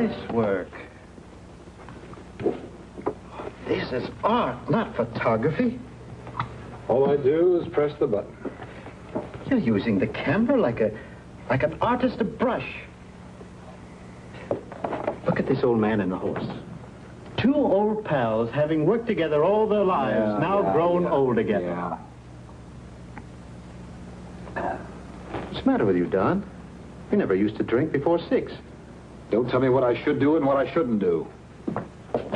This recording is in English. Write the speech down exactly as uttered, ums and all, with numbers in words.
Nice work. This is art, not photography. All I do is press the button. You're using the camera like a, like an artist a brush. Look at this old man and the horse. Two old pals having worked together all their lives, Yeah, now yeah, grown yeah, old again. Yeah. What's the matter with you, Don? You never used to drink before six. Don't tell me what I should do and what I shouldn't do.